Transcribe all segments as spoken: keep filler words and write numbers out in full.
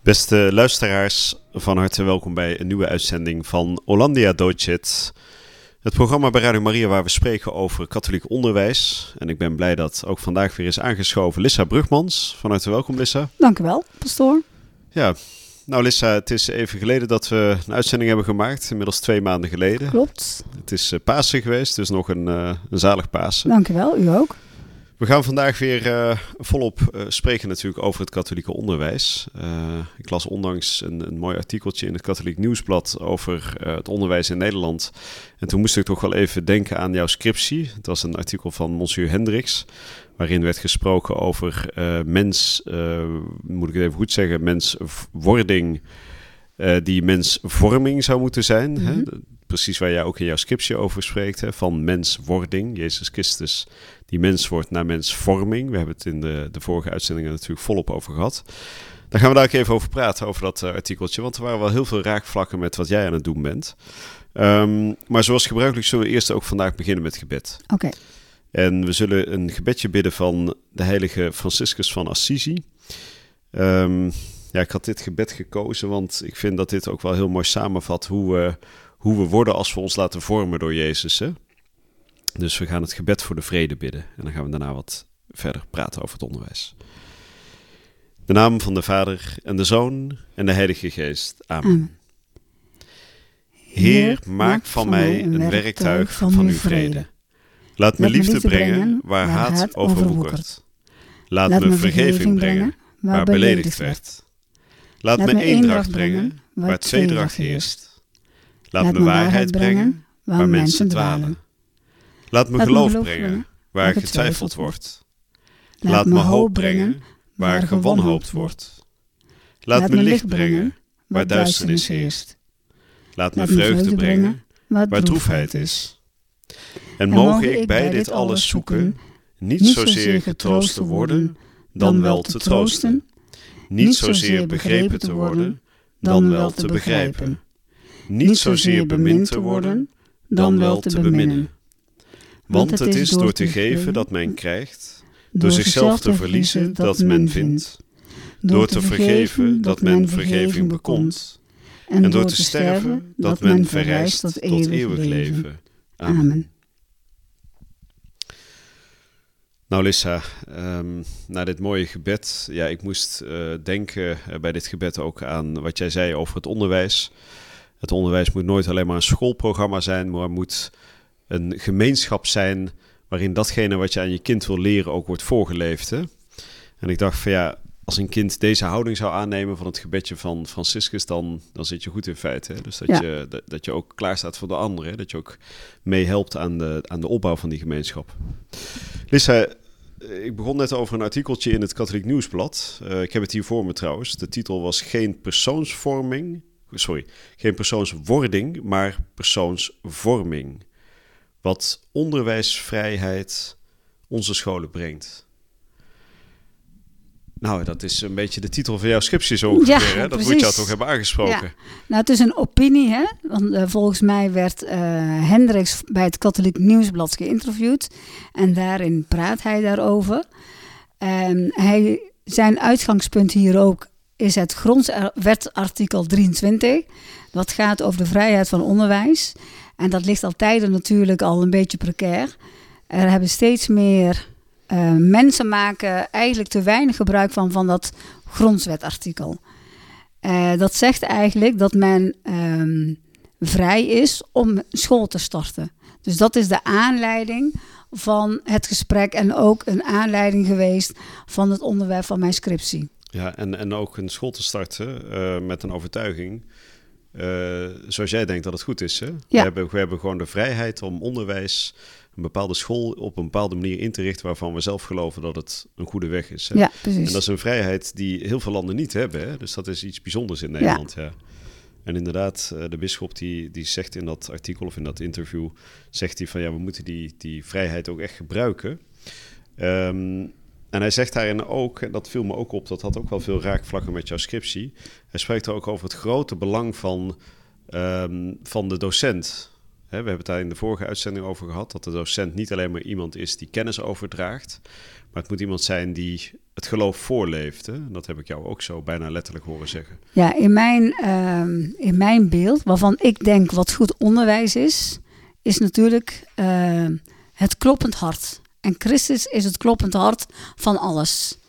Beste luisteraars, van harte welkom bij een nieuwe uitzending van Hollandia Deutschit. Het programma bij Radio Maria waar we spreken over katholiek onderwijs. En ik ben blij dat ook vandaag weer is aangeschoven Lissa Brugmans. Van harte welkom, Lissa. Dank u wel, pastoor. Ja, nou Lissa, het is even geleden dat we een uitzending hebben gemaakt. Inmiddels twee maanden geleden. Klopt. Het is uh, Pasen geweest, dus nog een, uh, een zalig Pasen. Dank u wel, u ook. We gaan vandaag weer uh, volop uh, spreken natuurlijk over het katholieke onderwijs. Uh, ik las onlangs een, een mooi artikeltje in het Katholiek Nieuwsblad over uh, het onderwijs in Nederland. En toen moest ik toch wel even denken aan jouw scriptie. Het was een artikel van Monsieur Hendricks, waarin werd gesproken over uh, mens, uh, moet ik het even goed zeggen, menswording uh, die mensvorming zou moeten zijn. Mm-hmm. Hè? Precies waar jij ook in jouw scriptie over spreekt, hè? Van menswording, Jezus Christus die mens wordt naar mensvorming. We hebben het in de, de vorige uitzendingen natuurlijk volop over gehad. Daar gaan we daar ook even over praten, over dat uh, artikeltje. Want er waren wel heel veel raakvlakken met wat jij aan het doen bent. Um, maar zoals gebruikelijk zullen we eerst ook vandaag beginnen met gebed. Oké. Okay. En we zullen een gebedje bidden van de heilige Franciscus van Assisi. Um, ja, ik had dit gebed gekozen, want ik vind dat dit ook wel heel mooi samenvat hoe we, hoe we worden als we ons laten vormen door Jezus, hè? Dus we gaan het gebed voor de vrede bidden. En dan gaan we daarna wat verder praten over het onderwijs. De naam van de Vader en de Zoon en de Heilige Geest. Amen. Amen. Heer, maak van mij een werktuig van, van uw vrede. Laat me liefde brengen waar haat overwoekert. Laat me vergeving brengen waar beledigd werd. Laat me eendracht brengen waar tweedracht heerst. Laat me waarheid brengen waar mensen dwalen. Laat me Laat geloof me brengen, brengen waar getwijfeld wordt. Laat, Laat me hoop brengen waar gewanhoopt wordt. Laat, Laat me licht brengen waar duisternis heerst. Laat me vreugde brengen waar droefheid is. En mogen ik bij dit alles zoeken, niet zozeer getroost te worden, dan wel te troosten. Niet zozeer begrepen te worden, dan wel te begrijpen. Niet zozeer bemind te worden, dan wel te beminnen. Want het is door te geven dat men krijgt, door zichzelf te verliezen dat men vindt, door te vergeven dat men vergeving bekomt, en door te sterven dat men verrijst tot eeuwig leven. Amen. Nou Lissa, um, na dit mooie gebed, ja, ik moest uh, denken uh, bij dit gebed ook aan wat jij zei over het onderwijs. Het onderwijs moet nooit alleen maar een schoolprogramma zijn, maar moet een gemeenschap zijn waarin datgene wat je aan je kind wil leren ook wordt voorgeleefd. Hè? En ik dacht van ja, als een kind deze houding zou aannemen van het gebedje van Franciscus, dan, dan zit je goed in feite. Hè? Dus dat, ja. je, dat, dat je ook klaar staat voor de anderen. Hè? Dat je ook meehelpt aan de, aan de opbouw van die gemeenschap. Lissa, ik begon net over een artikeltje in het Katholiek Nieuwsblad. Uh, ik heb het hier voor me trouwens. De titel was geen persoonsvorming, sorry, geen persoonswording, maar persoonsvorming. Wat onderwijsvrijheid onze scholen brengt. Nou, dat is een beetje de titel van jouw scriptie zo ongeveer. Ja, hè? Dat moet je jou toch hebben aangesproken. Ja. Nou, het is een opinie, hè? Want uh, volgens mij werd uh, Hendricks bij het Katholiek Nieuwsblad geïnterviewd. En daarin praat hij daarover. Um, hij, zijn uitgangspunt hier ook is het grondwetartikel drieëntwintig. Dat gaat over de vrijheid van onderwijs. En dat ligt al tijden natuurlijk al een beetje precair. Er hebben steeds meer uh, mensen maken eigenlijk te weinig gebruik van, van dat grondwetartikel. Uh, dat zegt eigenlijk dat men um, vrij is om school te starten. Dus dat is de aanleiding van het gesprek en ook een aanleiding geweest van het onderwerp van mijn scriptie. Ja, en, en ook een school te starten uh, met een overtuiging. Uh, zoals jij denkt dat het goed is. Hè? Ja. We, hebben, we hebben gewoon de vrijheid om onderwijs, een bepaalde school op een bepaalde manier in te richten waarvan we zelf geloven dat het een goede weg is. Hè? Ja, precies. En dat is een vrijheid die heel veel landen niet hebben. Hè? Dus dat is iets bijzonders in Nederland. Ja. Ja. En inderdaad, de bisschop die, die zegt in dat artikel of in dat interview, zegt hij van ja, we moeten die, die vrijheid ook echt gebruiken. Um, En hij zegt daarin ook, en dat viel me ook op, dat had ook wel veel raakvlakken met jouw scriptie. Hij spreekt er ook over het grote belang van, um, van de docent. He, we hebben het daar in de vorige uitzending over gehad, dat de docent niet alleen maar iemand is die kennis overdraagt, maar het moet iemand zijn die het geloof voorleeft. Hè? Dat heb ik jou ook zo bijna letterlijk horen zeggen. Ja, in mijn, uh, in mijn beeld, waarvan ik denk wat goed onderwijs is, is natuurlijk uh, het kloppend hart. En Christus is het kloppend hart van alles.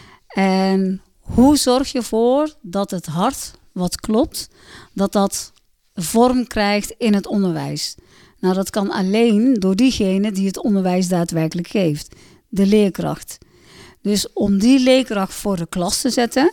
En hoe zorg je ervoor dat het hart wat klopt, dat dat vorm krijgt in het onderwijs? Nou, dat kan alleen door diegene die het onderwijs daadwerkelijk geeft. De leerkracht. Dus om die leerkracht voor de klas te zetten,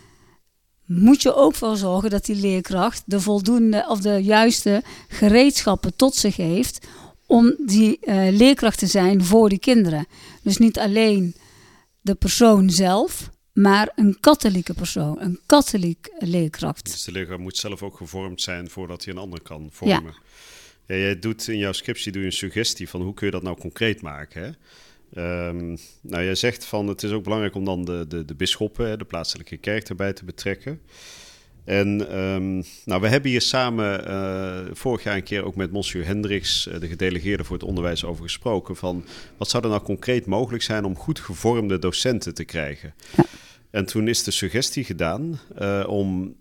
moet je ook voor zorgen dat die leerkracht de voldoende of de juiste gereedschappen tot zich heeft om die uh, leerkracht te zijn voor die kinderen. Dus niet alleen de persoon zelf, maar een katholieke persoon, een katholiek leerkracht. Dus de leerkracht moet zelf ook gevormd zijn voordat hij een ander kan vormen. Ja. Ja, jij doet in jouw scriptie doe je een suggestie van hoe kun je dat nou concreet maken, hè? Um, nou, jij zegt van het is ook belangrijk om dan de, de, de bisschoppen, de plaatselijke kerk erbij te betrekken. En um, nou, we hebben hier samen uh, vorig jaar een keer ook met Monsieur Hendricks, uh, de gedelegeerde voor het onderwijs, over gesproken van wat zou er nou concreet mogelijk zijn om goed gevormde docenten te krijgen. Ja. En toen is de suggestie gedaan uh, om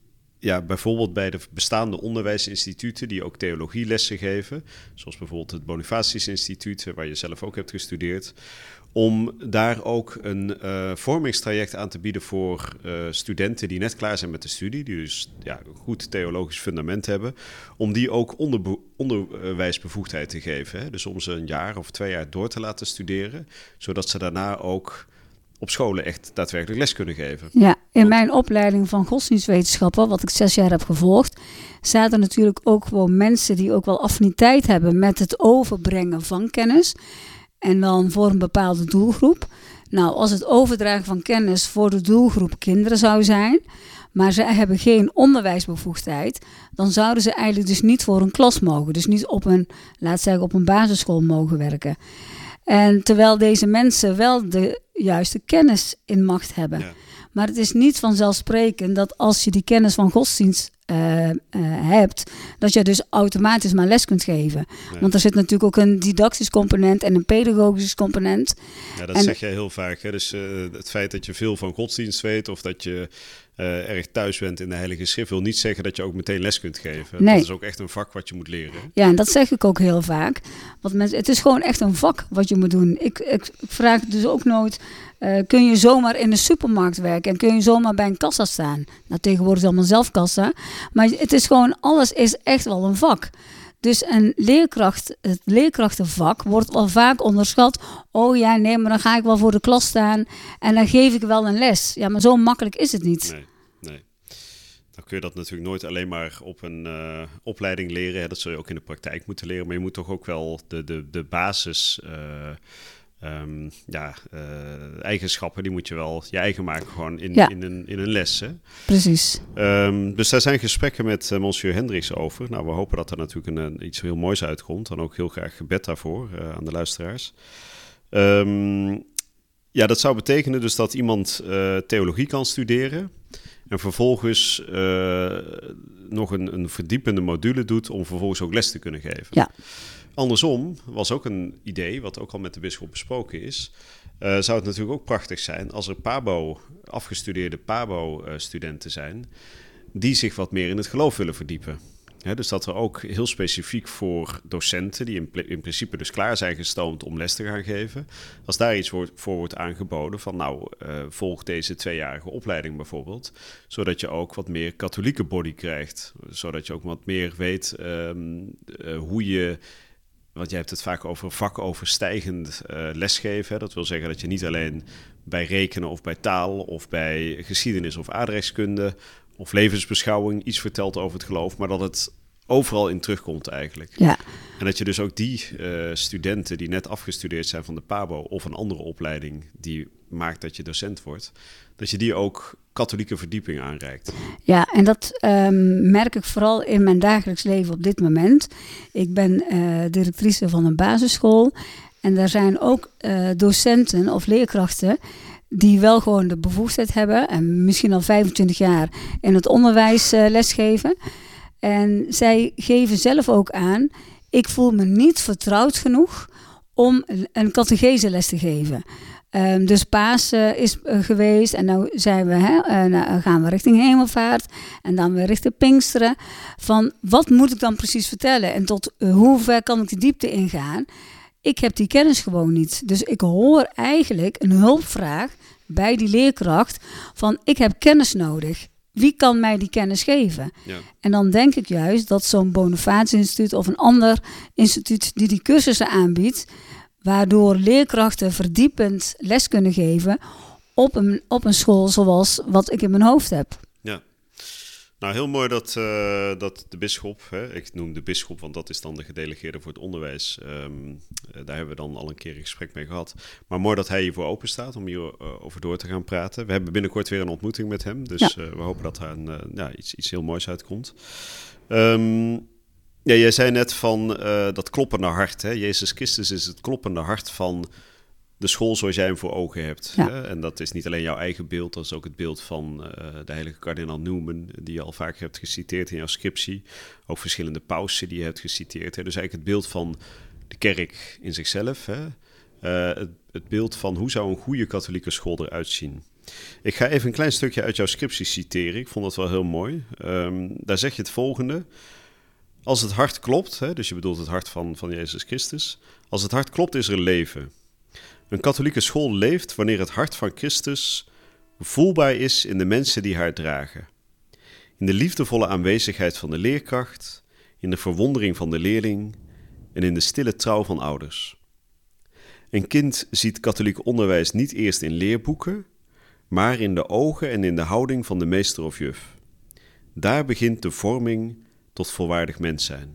ja, bijvoorbeeld bij de bestaande onderwijsinstituten die ook theologielessen geven, zoals bijvoorbeeld het Bonifatius Instituut, waar je zelf ook hebt gestudeerd, om daar ook een uh, vormingstraject aan te bieden voor uh, studenten die net klaar zijn met de studie, die dus ja, een goed theologisch fundament hebben, om die ook onderbe- onderwijsbevoegdheid te geven. Hè? Dus om ze een jaar of twee jaar door te laten studeren, zodat ze daarna ook op scholen echt daadwerkelijk les kunnen geven. Ja, in mijn opleiding van godsdienstwetenschappen, wat ik zes jaar heb gevolgd, zaten natuurlijk ook gewoon mensen die ook wel affiniteit hebben met het overbrengen van kennis. En dan voor een bepaalde doelgroep. Nou, als het overdragen van kennis voor de doelgroep kinderen zou zijn, maar ze hebben geen onderwijsbevoegdheid, dan zouden ze eigenlijk dus niet voor een klas mogen. Dus niet op een, laat zeggen, op een basisschool mogen werken. En terwijl deze mensen wel de juiste kennis in macht hebben. Ja. Maar het is niet vanzelfsprekend dat als je die kennis van godsdienst uh, uh, hebt, dat je dus automatisch maar les kunt geven. Nee. Want er zit natuurlijk ook een didactisch component en een pedagogisch component. Ja, dat en, zeg jij heel vaak. Hè? Dus uh, het feit dat je veel van godsdienst weet of dat je uh, erg thuis bent in de Heilige Schrift, wil niet zeggen dat je ook meteen les kunt geven. Nee. Dat is ook echt een vak wat je moet leren. Ja, en dat zeg ik ook heel vaak. Want mensen, het is gewoon echt een vak wat je moet doen. Ik, ik vraag dus ook nooit, uh, kun je zomaar in de supermarkt werken en kun je zomaar bij een kassa staan? Nou, tegenwoordig is het allemaal zelfkassa. Maar het is gewoon, alles is echt wel een vak. Dus een leerkracht, het leerkrachtenvak wordt wel vaak onderschat. Oh ja, nee, maar dan ga ik wel voor de klas staan en dan geef ik wel een les. Ja, maar zo makkelijk is het niet. Nee, nee. Dan kun je dat natuurlijk nooit alleen maar op een uh, opleiding leren. Hè. Dat zul je ook in de praktijk moeten leren. Maar je moet toch ook wel de, de, de basis uh, um, ja, uh, eigenschappen, die moet je wel je eigen maken gewoon in, ja. in, een, in een les. Hè. Precies. Um, dus daar zijn gesprekken met uh, Monsieur Hendricks over. Nou, we hopen dat er natuurlijk een, een, iets heel moois uitkomt. Dan ook heel graag gebed daarvoor uh, aan de luisteraars. Um, ja, dat zou betekenen dus dat iemand uh, theologie kan studeren en vervolgens uh, nog een, een verdiepende module doet om vervolgens ook les te kunnen geven. Ja. Andersom was ook een idee, wat ook al met de bisschop besproken is, uh, zou het natuurlijk ook prachtig zijn als er Pabo, afgestudeerde Pabo-studenten zijn, die zich wat meer in het geloof willen verdiepen. He, dus dat er ook heel specifiek voor docenten, die in, in principe dus klaar zijn gestoomd om les te gaan geven, als daar iets wordt, voor wordt aangeboden van nou, uh, volg deze tweejarige opleiding bijvoorbeeld, zodat je ook wat meer katholieke body krijgt, zodat je ook wat meer weet um, uh, hoe je, want jij hebt het vaak over vakoverstijgend uh, lesgeven. Hè? Dat wil zeggen dat je niet alleen bij rekenen of bij taal of bij geschiedenis of aardrijkskunde of levensbeschouwing iets vertelt over het geloof, maar dat het overal in terugkomt eigenlijk. Ja. En dat je dus ook die uh, studenten die net afgestudeerd zijn van de Pabo of een andere opleiding die maakt dat je docent wordt, dat je die ook katholieke verdieping aanreikt. Ja, en dat um, merk ik vooral in mijn dagelijks leven op dit moment. Ik ben uh, directrice van een basisschool en daar zijn ook uh, docenten of leerkrachten die wel gewoon de bevoegdheid hebben en misschien al vijfentwintig jaar in het onderwijs uh, lesgeven. En zij geven zelf ook aan, ik voel me niet vertrouwd genoeg om een catecheseles te geven. Um, dus Pasen is uh, geweest en nu zijn we, hè, uh, nou, gaan we richting Hemelvaart en dan weer richting Pinksteren. Van wat moet ik dan precies vertellen en tot uh, hoe ver kan ik de diepte ingaan? Ik heb die kennis gewoon niet. Dus ik hoor eigenlijk een hulpvraag bij die leerkracht van ik heb kennis nodig. Wie kan mij die kennis geven? Ja. En dan denk ik juist dat zo'n Bonifatius Instituut of een ander instituut die die cursussen aanbiedt, waardoor leerkrachten verdiepend les kunnen geven op een, op een school zoals wat ik in mijn hoofd heb. Ja, nou heel mooi dat, uh, dat de bisschop, hè, ik noem de bisschop, want dat is dan de gedelegeerde voor het onderwijs. Um, daar hebben we dan al een keer een gesprek mee gehad. Maar mooi dat hij hiervoor open staat om hier uh, over door te gaan praten. We hebben binnenkort weer een ontmoeting met hem, dus ja. uh, we hopen dat er een, uh, ja, iets, iets heel moois uitkomt. Um, Ja, jij zei net van uh, dat kloppende hart. Hè? Jezus Christus is het kloppende hart van de school zoals jij hem voor ogen hebt. Ja. Hè? En dat is niet alleen jouw eigen beeld, dat is ook het beeld van uh, de heilige kardinaal Newman, die je al vaak hebt geciteerd in jouw scriptie. Ook verschillende pausen die je hebt geciteerd. Hè? Dus eigenlijk het beeld van de kerk in zichzelf. Hè? Uh, het, het beeld van hoe zou een goede katholieke school eruit zien. Ik ga even een klein stukje uit jouw scriptie citeren. Ik vond dat wel heel mooi. Um, daar zeg je het volgende. Als het hart klopt, hè, dus je bedoelt het hart van, van Jezus Christus. Als het hart klopt, is er leven. Een katholieke school leeft wanneer het hart van Christus voelbaar is in de mensen die haar dragen. In de liefdevolle aanwezigheid van de leerkracht, in de verwondering van de leerling en in de stille trouw van ouders. Een kind ziet katholiek onderwijs niet eerst in leerboeken, maar in de ogen en in de houding van de meester of juf. Daar begint de vorming tot volwaardig mens zijn.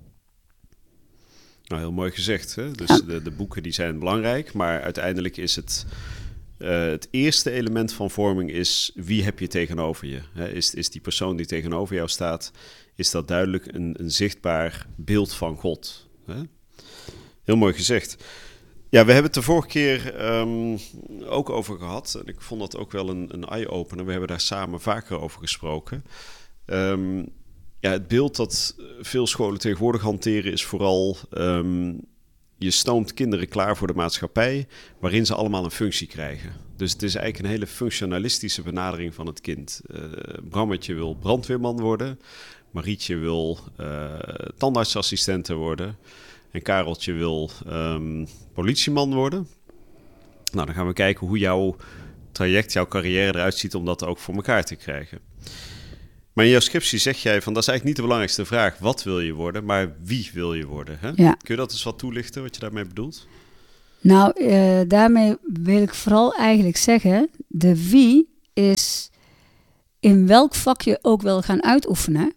Nou, heel mooi gezegd. Hè? Dus ja. de, de boeken die zijn belangrijk, maar uiteindelijk is het uh, het eerste element van vorming is wie heb je tegenover je? Hè? Is, is die persoon die tegenover jou staat, is dat duidelijk een, een zichtbaar beeld van God? Hè? Heel mooi gezegd. Ja, we hebben het de vorige keer um, ook over gehad. En ik vond dat ook wel een, een eye-opener. We hebben daar samen vaker over gesproken. Um, ja, het beeld dat veel scholen tegenwoordig hanteren is vooral Um, je stoomt kinderen klaar voor de maatschappij, waarin ze allemaal een functie krijgen. Dus het is eigenlijk een hele functionalistische benadering van het kind. Uh, Brammetje wil brandweerman worden. Marietje wil uh, tandartsassistente worden. En Kareltje wil um, politieman worden. Nou, dan gaan we kijken hoe jouw traject, jouw carrière eruit ziet om dat ook voor elkaar te krijgen. Maar in jouw scriptie zeg jij van, dat is eigenlijk niet de belangrijkste vraag. Wat wil je worden, maar wie wil je worden? Hè? Ja. Kun je dat eens wat toelichten, wat je daarmee bedoelt? Nou, uh, daarmee wil ik vooral eigenlijk zeggen, de wie is in welk vak je ook wil gaan uitoefenen.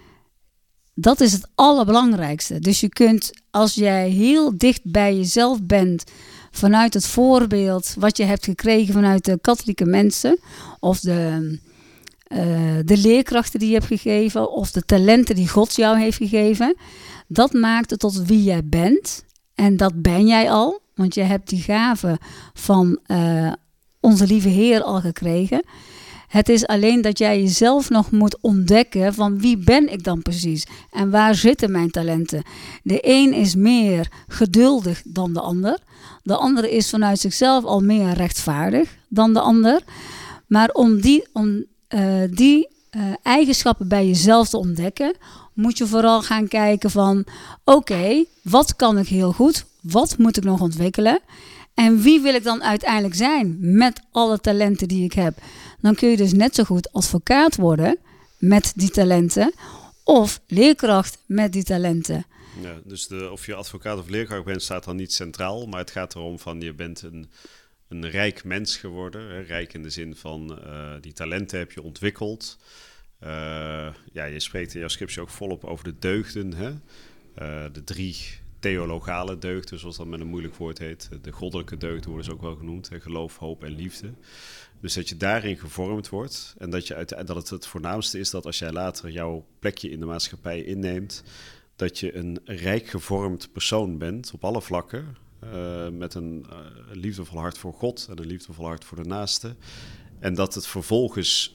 Dat is het allerbelangrijkste. Dus je kunt, als jij heel dicht bij jezelf bent, vanuit het voorbeeld wat je hebt gekregen vanuit de katholieke mensen, of de, uh, de leerkrachten die je hebt gegeven, of de talenten die God jou heeft gegeven, dat maakt het tot wie jij bent. En dat ben jij al, want je hebt die gave van uh, onze lieve Heer al gekregen. Het is alleen dat jij jezelf nog moet ontdekken van wie ben ik dan precies en waar zitten mijn talenten. De een is meer geduldig dan de ander. De andere is vanuit zichzelf al meer rechtvaardig dan de ander. Maar om die, om, uh, die uh, eigenschappen bij jezelf te ontdekken, moet je vooral gaan kijken van oké, okay, wat kan ik heel goed? Wat moet ik nog ontwikkelen? En wie wil ik dan uiteindelijk zijn met alle talenten die ik heb? Dan kun je dus net zo goed advocaat worden met die talenten of leerkracht met die talenten. Ja, dus de, of je advocaat of leerkracht bent staat dan niet centraal, maar het gaat erom van je bent een, een rijk mens geworden. Hè? Rijk in de zin van uh, die talenten heb je ontwikkeld. Uh, ja, je spreekt in jouw scriptie ook volop over de deugden. Hè? Uh, de drie theologale deugden, zoals dat met een moeilijk woord heet. De goddelijke deugden worden ze ook wel genoemd. Hè? Geloof, hoop en liefde. Dus dat je daarin gevormd wordt en dat, je uit, dat het het voornaamste is dat als jij later jouw plekje in de maatschappij inneemt, dat je een rijk gevormd persoon bent op alle vlakken, uh, met een uh, liefdevol hart voor God en een liefdevol hart voor de naaste. En dat het vervolgens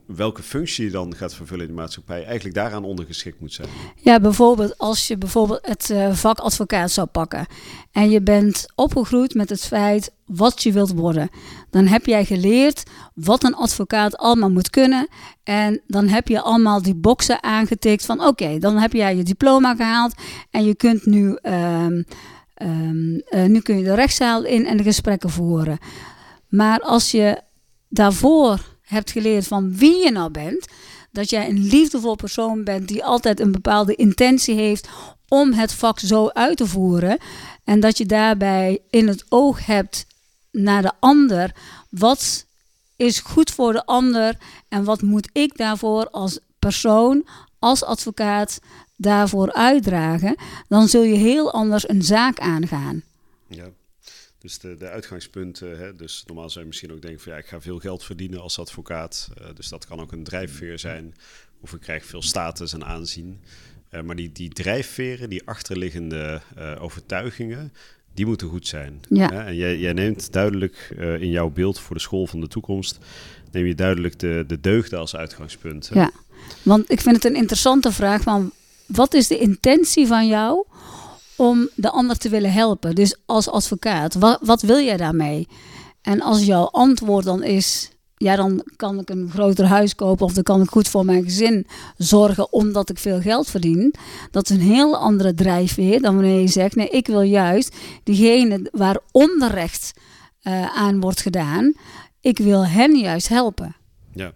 welke functie je dan gaat vervullen in de maatschappij eigenlijk daaraan ondergeschikt moet zijn. Ja, bijvoorbeeld als je bijvoorbeeld het uh, vak advocaat zou pakken en je bent opgegroeid met het feit wat je wilt worden. Dan heb jij geleerd wat een advocaat allemaal moet kunnen en dan heb je allemaal die boxen aangetikt van oké, okay, dan heb jij je diploma gehaald en je kunt nu, um, um, uh, nu kun je de rechtszaal in en de gesprekken voeren. Maar als je daarvoor hebt geleerd van wie je nou bent, dat jij een liefdevol persoon bent die altijd een bepaalde intentie heeft om het vak zo uit te voeren en dat je daarbij in het oog hebt naar de ander, wat is goed voor de ander en wat moet ik daarvoor als persoon, als advocaat daarvoor uitdragen, dan zul je heel anders een zaak aangaan. Ja. Dus de, de uitgangspunten, hè, dus normaal zou je misschien ook denken van ja, ik ga veel geld verdienen als advocaat. Uh, dus dat kan ook een drijfveer zijn. Of ik krijg veel status en aanzien. Uh, maar die, die drijfveren, die achterliggende uh, overtuigingen, die moeten goed zijn. Ja. Hè? En jij, jij neemt duidelijk uh, in jouw beeld voor de school van de toekomst, neem je duidelijk de, de deugden als uitgangspunt. Hè? Ja, want ik vind het een interessante vraag van wat is de intentie van jou om de ander te willen helpen? Dus als advocaat, wat, wat wil jij daarmee? En als jouw antwoord dan is, ja, dan kan ik een groter huis kopen of dan kan ik goed voor mijn gezin zorgen omdat ik veel geld verdien. Dat is een heel andere drijfveer dan wanneer je zegt, nee, ik wil juist diegene waar onrecht uh, aan wordt gedaan, ik wil hen juist helpen. Ja,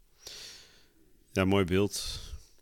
ja, mooi beeld.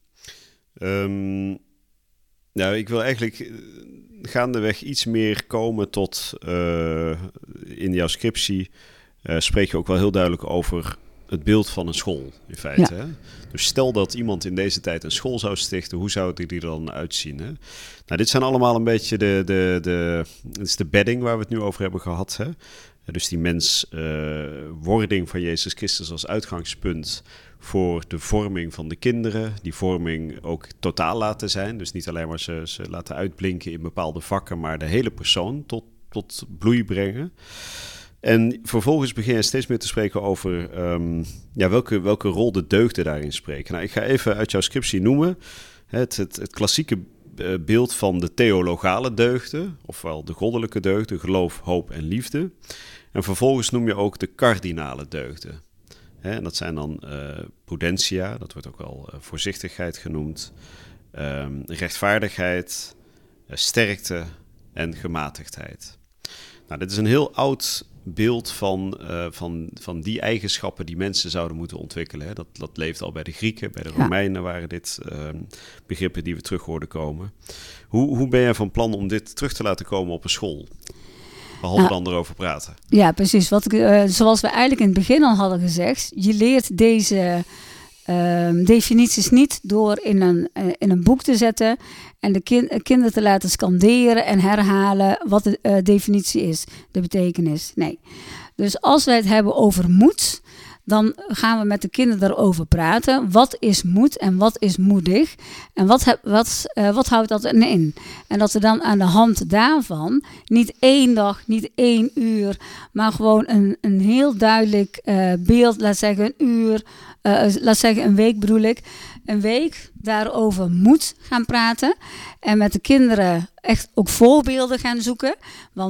Um... Nou, ik wil eigenlijk gaandeweg iets meer komen tot, uh, in jouw scriptie uh, spreek je ook wel heel duidelijk over het beeld van een school, in feite. Ja. Hè? Dus stel dat iemand in deze tijd een school zou stichten, hoe zou het er dan uitzien? Hè? Nou, dit zijn allemaal een beetje de, de, de, dit is de bedding waar we het nu over hebben gehad. Hè? Dus die menswording uh, van Jezus Christus als uitgangspunt voor de vorming van de kinderen. Die vorming ook totaal laten zijn. Dus niet alleen maar ze, ze laten uitblinken in bepaalde vakken, maar de hele persoon tot, tot bloei brengen. En vervolgens begin je steeds meer te spreken over um, ja, welke, welke rol de deugden daarin spreken. Nou, ik ga even uit jouw scriptie noemen het, het, het klassieke beeld van de theologale deugden, ofwel de goddelijke deugden, geloof, hoop en liefde. En vervolgens noem je ook de kardinale deugden. Hè, en dat zijn dan uh, prudentia, dat wordt ook wel uh, voorzichtigheid genoemd, um, rechtvaardigheid, uh, sterkte en gematigdheid. Nou, dit is een heel oud beeld van, uh, van, van die eigenschappen die mensen zouden moeten ontwikkelen. Hè. Dat, dat leeft al bij de Grieken, bij de Romeinen waren dit uh, begrippen die we terug hoorden komen. Hoe, hoe ben jij van plan om dit terug te laten komen op een school? Behalve nou, dan erover praten. Ja, precies. Wat ik, uh, zoals we eigenlijk in het begin al hadden gezegd, je leert deze uh, definities niet door in een, uh, in een boek te zetten en de kin- kinderen te laten scanderen en herhalen wat de uh, definitie is, de betekenis. Nee. Dus als wij het hebben over moed, dan gaan we met de kinderen erover praten. Wat is moed en wat is moedig? En wat, heb, wat, uh, wat houdt dat in? En dat we dan aan de hand daarvan niet één dag, niet één uur, maar gewoon een, een heel duidelijk uh, beeld, laat zeggen een uur, uh, laat zeggen een week bedoel ik, een week daarover moet gaan praten. En met de kinderen echt ook voorbeelden gaan zoeken. Want